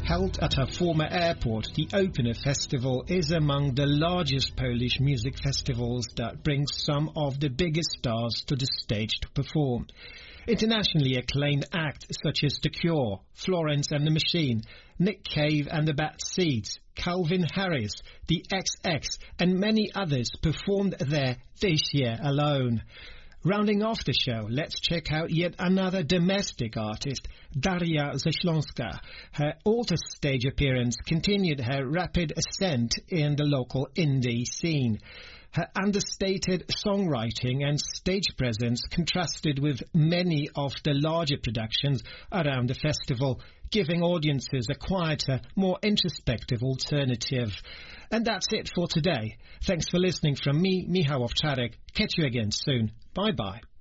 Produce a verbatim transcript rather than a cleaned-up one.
Held at her former airport, the Opener Festival is among the largest Polish music festivals that brings some of the biggest stars to the stage to perform. Internationally acclaimed acts such as The Cure, Florence and the Machine, Nick Cave and the Bad Seeds, Calvin Harris, The X X and many others performed there this year alone. Rounding off the show, let's check out yet another domestic artist, Daria ze Śląska. Her altar stage appearance continued her rapid ascent in the local indie scene. Her understated songwriting and stage presence contrasted with many of the larger productions around the festival, giving audiences a quieter, more introspective alternative. And that's it for today. Thanks for listening from me, Michał Owczarek. Catch you again soon. Bye-bye.